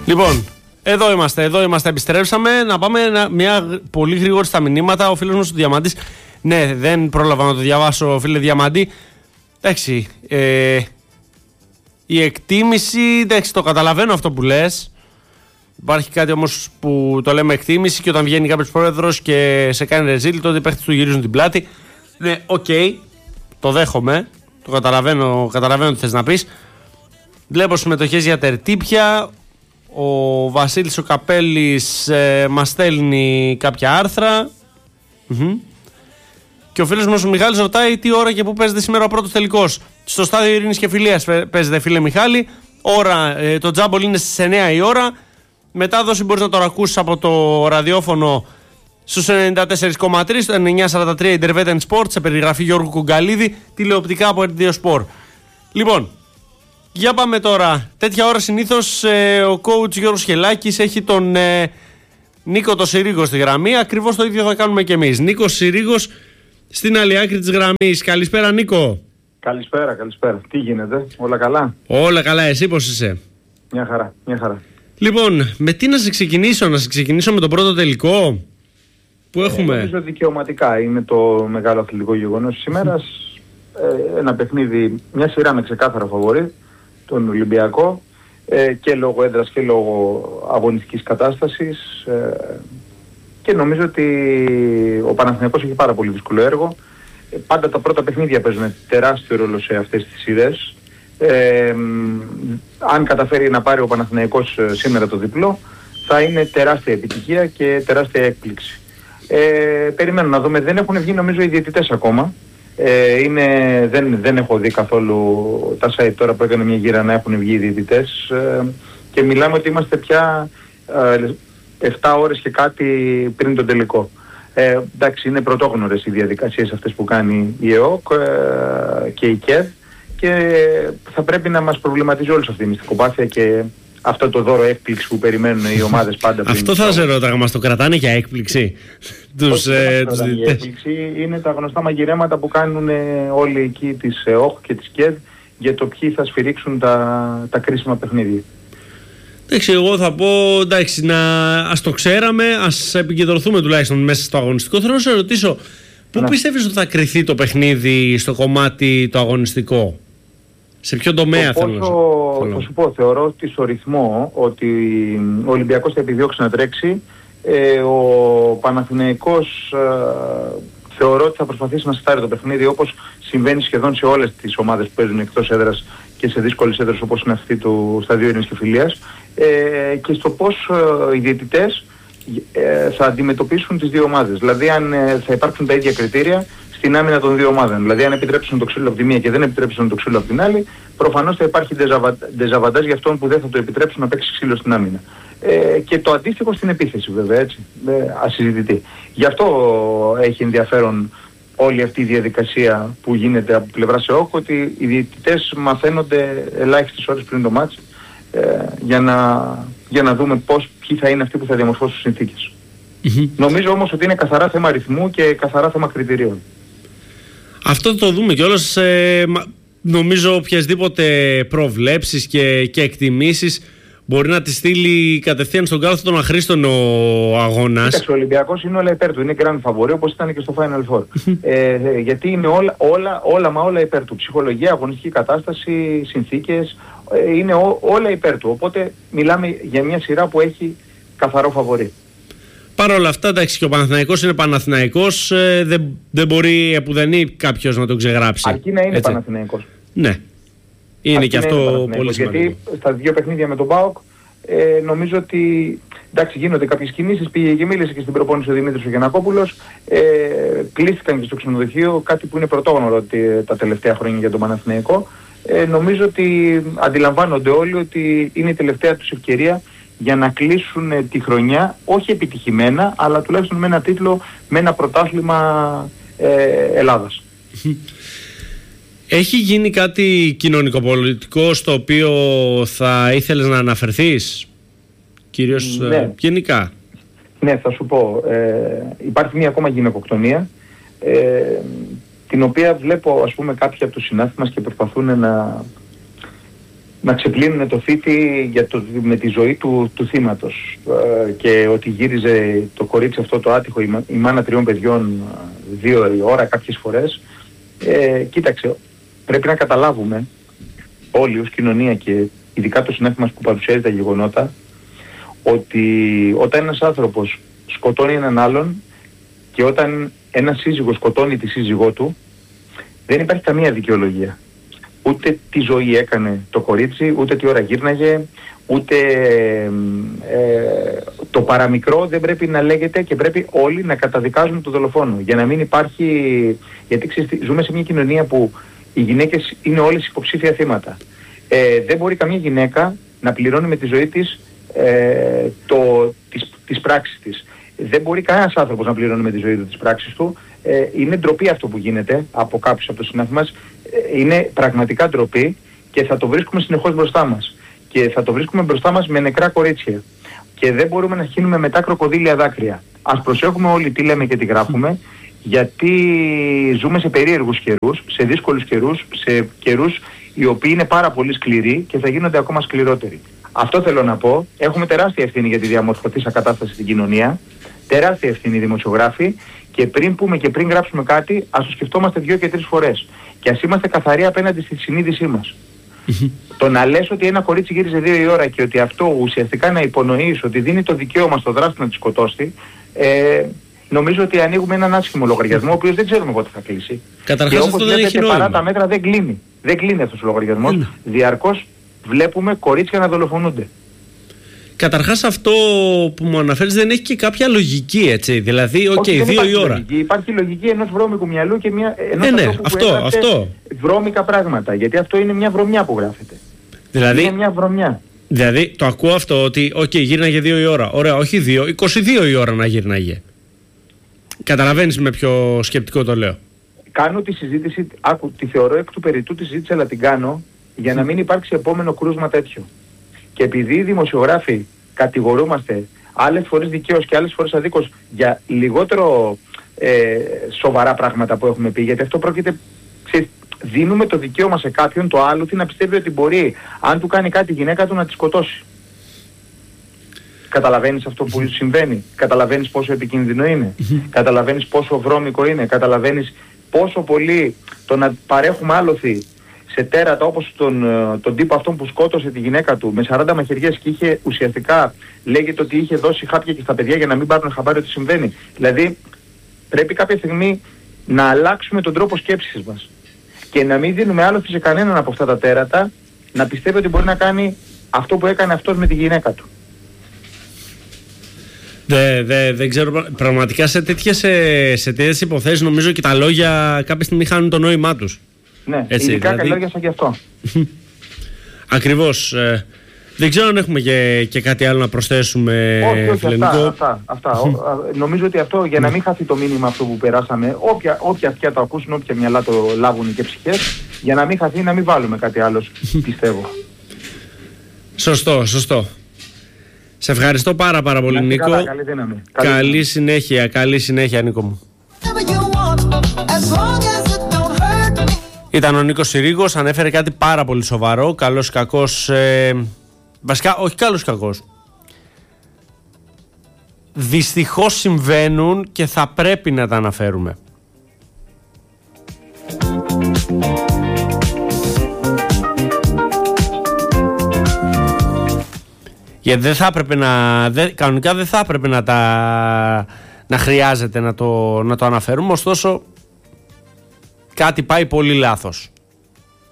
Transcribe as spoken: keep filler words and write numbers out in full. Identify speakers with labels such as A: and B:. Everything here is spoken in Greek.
A: Λοιπόν, εδώ είμαστε, εδώ είμαστε, επιστρέψαμε. Να πάμε ένα, μια πολύ γρήγορη στα μηνύματα. Ο φίλος μας ο Διαμαντής, ναι, δεν πρόλαβα να το διαβάσω, φίλε Διαμαντή. Εντάξει, ε, η εκτίμηση, εντάξει, το καταλαβαίνω αυτό που λες. Υπάρχει κάτι όμως που το λέμε εκτίμηση και όταν βγαίνει κάποιος πρόεδρος και σε κάνει ρεζίλ, τότε οι παίχτες του γυρίζουν την πλάτη. Ναι, οκ, okay, το δέχομαι, το καταλαβαίνω, καταλαβαίνω τι θες να πεις. Βλέπω συμμετοχές για τερτύπια. Ο Βασίλης ο Καπέλης ε, μας στέλνει κάποια άρθρα. Mm-hmm. Και ο φίλος μας ο Μιχάλης ρωτάει τι ώρα και πού παίζεται σήμερα ο πρώτος τελικός. Στο στάδιο Ειρήνης και Φιλίας παίζεται, φίλε Μιχάλη. Ώρα, ε, το τζάμπολ είναι στις εννιά η ώρα. Μετάδοση μπορείς να το ακούσεις από το ραδιόφωνο στους ενενήντα τέσσερα κόμμα τρία, στο εννιακόσια σαράντα τρία Intervetent Sport, σε περιγραφή Γιώργου Κουγκαλίδη, τηλεοπτικά από ερ τι δύο Sport. Λοιπόν, για πάμε τώρα. Τέτοια ώρα συνήθως ε, ο coach Γιώργος Χελάκης έχει τον ε, Νίκο το Συρίγο στη γραμμή. Ακριβώς το ίδιο θα κάνουμε και εμείς. Νίκος Συρίγος στην άλλη άκρη της γραμμής. Καλησπέρα, Νίκο.
B: Καλησπέρα, καλησπέρα. Τι γίνεται, όλα καλά?
A: Όλα καλά, εσύ πώς είσαι?
B: Μια χαρά, μια χαρά.
A: Λοιπόν, με τι να σε ξεκινήσω, να σε ξεκινήσω με τον πρώτο τελικό που έχουμε?
B: Ε, νομίζω δικαιωματικά είναι το μεγάλο αθλητικό γεγονός της ημέρας. Ε, ένα παιχνίδι, μια σειρά με ξεκάθαρα φαβορί, τον Ολυμπιακό, ε, και λόγω έδρας και λόγω αγωνιστικής κατάστασης. Ε, και νομίζω ότι ο Παναθηναϊκός έχει πάρα πολύ δύσκολο έργο. Ε, πάντα τα πρώτα παιχνίδια παίζουν τεράστιο ρόλο σε αυτές τις σειρές. Ε, αν καταφέρει να πάρει ο Παναθηναϊκός σήμερα το διπλό, θα είναι τεράστια επιτυχία και τεράστια έκπληξη. Ε, περιμένω να δούμε, δεν έχουν βγει νομίζω οι διαιτητές ακόμα. Ε, είναι, δεν, δεν έχω δει καθόλου τα site τώρα που έκανε μια γύρα να έχουν βγει οι διαιτητές, ε, και μιλάμε ότι είμαστε πια ε, επτά ώρες και κάτι πριν τον τελικό. Ε, εντάξει, είναι πρωτόγνωρες οι διαδικασίες αυτές που κάνει η ΕΟΚ ε, και η ΚΕΔ, και θα πρέπει να μας προβληματίζει όλους αυτή η μυστικοπάθεια και αυτό το δώρο έκπληξη που περιμένουν οι ομάδες πάντα.
A: Αυτό θα σε ρώταγα, μας το κρατάνε για έκπληξη?
B: Τους, ε, τους για έκπληξη είναι τα γνωστά μαγειρέματα που κάνουν όλοι εκεί της ΕΟΚ και της ΚΕΔ για το ποιοι θα σφυρίξουν τα, τα κρίσιμα παιχνίδια.
A: Εντάξει, εγώ θα πω, εντάξει, να, ας το ξέραμε, ας επικεντρωθούμε τουλάχιστον μέσα στο αγωνιστικό. Θέλω να σε ρωτήσω, πού να. πιστεύεις ότι θα κρυθεί το παιχνίδι στο κομμάτι το αγωνιστικό? Σε ποιο τομέα
B: το
A: θέλω
B: πόσο, να θα σου πω, θεωρώ ότι στο ρυθμό ότι ο Ολυμπιακός θα επιδιώξει να τρέξει, ε, ο Παναθηναϊκός ε, θεωρώ ότι θα προσπαθήσει να σετάρει το παιχνίδι, όπως συμβαίνει σχεδόν σε όλες τις ομάδες που παίζουν εκτός έδρας και σε δύσκολες έδρες όπως είναι αυτή του Σταδίου Ειρήνης και Φιλίας, ε, και στο πώς ε, οι διαιτητές ε, θα αντιμετωπίσουν τις δύο ομάδες. Δηλαδή αν ε, θα υπάρξουν τα ίδια κριτήρια στην άμυνα των δύο ομάδων. Δηλαδή αν επιτρέψουν το ξύλο από τη μία και δεν επιτρέψουν το ξύλο από την άλλη, προφανώς θα υπάρχει ντεζαβαντάζ για αυτόν που δεν θα το επιτρέψουν να παίξει ξύλο στην άμυνα. Ε, και το αντίστοιχο στην επίθεση βέβαια, έτσι, ε, ασυζητητή. Γι' αυτό έχει ενδιαφέρον όλη αυτή η διαδικασία που γίνεται από πλευρά ΕΟΚ, ότι οι διαιτητές μαθαίνονται ελάχιστες ώρες πριν το μάτς, ε, για, να, για να δούμε πώς, ποιοι θα είναι αυτοί που θα διαμορφώσουν συνθήκες. Mm-hmm. Νομίζω όμως ότι είναι καθαρά θέμα αριθμού και καθαρά θέμα κριτηρίων.
A: Αυτό θα το δούμε κιόλας. Ε, νομίζω οποιασδήποτε προβλέψεις και, και εκτιμήσεις μπορεί να τη στείλει κατευθείαν στον κάλαθο των αχρήστων ο αγώνας.
B: Κοίταξε, ο Ολυμπιακός είναι όλα υπέρ του, είναι grand favori όπως ήταν και στο Final Four. ε, γιατί είναι όλα, όλα, όλα μα όλα υπέρ του. Ψυχολογία, αγωνιστική κατάσταση, συνθήκες, ε, είναι ό, όλα υπέρ του. Οπότε μιλάμε για μια σειρά που έχει καθαρό φαβορί.
A: Παρ' όλα αυτά, εντάξει, και ο Παναθηναϊκός είναι Παναθηναϊκός, ε, δεν, δεν μπορεί επουδενή κάποιος να τον ξεγράψει.
B: Αρκεί να είναι Παναθηναϊκός.
A: Ναι. Είναι
B: Αρκεί
A: και αυτό πολύ σημαντικό.
B: Γιατί στα δύο παιχνίδια με τον ΠΑΟΚ ε, νομίζω ότι εντάξει, γίνονται κάποιες κινήσεις. Πήγε και μίλησε και στην προπόνηση ο Δημήτρης ο Γιαννακόπουλος. Ε, κλείστηκαν και στο ξενοδοχείο, κάτι που είναι πρωτόγνωρο τα τελευταία χρόνια για τον Παναθηναϊκό. Ε, νομίζω ότι αντιλαμβάνονται όλοι ότι είναι η τελευταία τους ευκαιρία για να κλείσουν ε, τη χρονιά, όχι επιτυχημένα, αλλά τουλάχιστον με ένα τίτλο, με ένα πρωτάθλημα ε, Ελλάδας.
A: Έχει γίνει κάτι κοινωνικοπολιτικό στο οποίο θα ήθελες να αναφερθείς, κυρίως
B: ναι.
A: ε, γενικά?
B: Ναι, θα σου πω. Ε, υπάρχει μία ακόμα γυναικοκτονία, ε, την οποία βλέπω, ας πούμε, κάποιοι από τους συνάδελφους μας και προσπαθούν να, να ξεπλύνουν το θήτη για το, με τη ζωή του, του θύματος. Ε, και ότι γύριζε το κορίτσι αυτό το άτυχο, η, η μάνα τριών παιδιών, δύο η ώρα κάποιες φορές. Ε, κοίταξε, πρέπει να καταλάβουμε όλοι ως κοινωνία και ειδικά το συνέφη μας που παρουσιάζει τα γεγονότα, ότι όταν ένας άνθρωπος σκοτώνει έναν άλλον και όταν ένας σύζυγος σκοτώνει τη σύζυγό του, δεν υπάρχει καμία δικαιολογία. Ούτε τι ζωή έκανε το κορίτσι, ούτε τι ώρα γύρναγε, ούτε ε, το παραμικρό δεν πρέπει να λέγεται και πρέπει όλοι να καταδικάζουν τον δολοφόνο. Για να μην υπάρχει, γιατί ξέρεις, ζούμε σε μια κοινωνία που οι γυναίκες είναι όλες υποψήφια θύματα. Ε, δεν μπορεί καμία γυναίκα να πληρώνει με τη ζωή της ε, το, τις, τις πράξεις της. Δεν μπορεί κανένας άνθρωπος να πληρώνει με τη ζωή του τις πράξεις του. Ε, είναι ντροπή αυτό που γίνεται από κάποιους από το συνάφη μας. Ε, είναι πραγματικά ντροπή και θα το βρίσκουμε συνεχώς μπροστά μας. Και θα το βρίσκουμε μπροστά μας με νεκρά κορίτσια. Και δεν μπορούμε να χύνουμε μετά κροκοδίλια δάκρυα. Ας προσέχουμε όλοι τι λέμε και τι γράφουμε, γιατί ζούμε σε περίεργους καιρούς, σε δύσκολους καιρούς, σε καιρούς οι οποίοι είναι πάρα πολύ σκληροί και θα γίνονται ακόμα σκληρότεροι. Αυτό θέλω να πω. Έχουμε τεράστια ευθύνη για τη διαμορφωτήσα κατάσταση στην κοινωνία. Τεράστια ευθύνη οι δημοσιογράφοι. Και πριν πούμε και πριν γράψουμε κάτι, ας το σκεφτόμαστε δύο και τρεις φορές. Και ας είμαστε καθαροί απέναντι στη συνείδησή μας. Το να λες ότι ένα κορίτσι γύριζε δύο η ώρα και ότι αυτό ουσιαστικά να υπονοείς ότι δίνει το δικαίωμα στο δράστη να τη σκοτώσει, ε, νομίζω ότι ανοίγουμε έναν άσχημο λογαριασμό, ο οποίος δεν ξέρουμε πότε θα κλείσει.
A: Καταρχάς και αυτό δεν έχει νόημα.
B: Παρά τα μέτρα δεν κλείνει. Δεν κλείνει αυτός ο λογαριασμός. Mm. Διαρκώς βλέπουμε κορίτσια να δολοφονούνται.
A: Καταρχάς αυτό που μου αναφέρεις δεν έχει και κάποια λογική, έτσι. Δηλαδή, οκ, okay, δύο η ώρα.
B: Λογική. Υπάρχει λογική ενός βρώμικου μυαλού και μια, ενός
A: ε, ναι, αυτό, αυτό.
B: βρώμικα πράγματα. Γιατί αυτό είναι μια βρωμιά που γράφεται.
A: Δηλαδή,
B: είναι μια βρωμιά.
A: Δηλαδή, το ακούω αυτό ότι, οκ, okay, γύρναγε δύο η ώρα. Ωραία, όχι δύο, είκοσι δύο η ώρα να γύρναγε. Καταλαβαίνεις με ποιο σκεπτικό το λέω.
B: Κάνω τη συζήτηση, άκου, τη θεωρώ εκ του περιττού τη συζήτηση, αλλά την κάνω για να μην υπάρξει επόμενο κρούσμα τέτοιο. Και επειδή οι δημοσιογράφοι κατηγορούμαστε άλλες φορές δικαίως και άλλες φορές αδίκως για λιγότερο ε, σοβαρά πράγματα που έχουμε πει, γιατί αυτό πρόκειται, ξέρεις, δίνουμε το δικαίωμα σε κάποιον το άλλο να πιστεύει ότι μπορεί, αν του κάνει κάτι η γυναίκα του, να τη σκοτώσει. Καταλαβαίνεις αυτό που συμβαίνει, καταλαβαίνεις πόσο επικίνδυνο είναι, καταλαβαίνεις πόσο βρώμικο είναι, καταλαβαίνεις πόσο πολύ το να παρέχουμε άλοθη σε τέρατα όπως τον, τον τύπο αυτόν που σκότωσε τη γυναίκα του με σαράντα μαχαιριές και είχε ουσιαστικά, λέγεται ότι είχε δώσει χάπια και στα παιδιά για να μην πάρουν χαμπάρι ότι συμβαίνει. Δηλαδή πρέπει κάποια στιγμή να αλλάξουμε τον τρόπο σκέψης μας και να μην δίνουμε άλοθη σε κανέναν από αυτά τα τέρατα να πιστεύει ότι μπορεί να κάνει αυτό που έκανε αυτός με τη γυναίκα του.
A: Δεν δε, δε ξέρω, πραγματικά σε τέτοιες, σε τέτοιες υποθέσεις νομίζω και τα λόγια κάποια στιγμή χάνουν το νόημά τους.
B: Ναι, έτσι, ειδικά δηλαδή... λόγια σαν και αυτό.
A: Ακριβώς. Ε, δεν ξέρω αν έχουμε και, και κάτι άλλο να προσθέσουμε.
B: Όχι, όχι, αυτά, αυτά, αυτά. Νομίζω ότι αυτό, για να μην χαθεί το μήνυμα αυτό που περάσαμε, όποια, όποια αυτιά το ακούσουν, όποια μυαλά το λάβουν και ψυχές, για να μην χαθεί, να μην βάλουμε κάτι άλλο, πιστεύω.
A: Σωστό, σωστό. Σε ευχαριστώ πάρα πάρα πολύ, Νίκο.
B: Καλά, καλή δύναμη.
A: Καλή, καλή συνέχεια, καλή συνέχεια, Νίκο μου. Ήταν ο Νίκος Συρίγος, ανέφερε κάτι πάρα πολύ σοβαρό, καλός κακός, ε, βασικά όχι καλός κακός. Δυστυχώς συμβαίνουν και θα πρέπει να τα αναφέρουμε. Γιατί δεν θα έπρεπε να, δεν, κανονικά δεν θα έπρεπε να τα, να χρειάζεται να το, να το αναφέρουμε, ωστόσο κάτι πάει πολύ λάθος.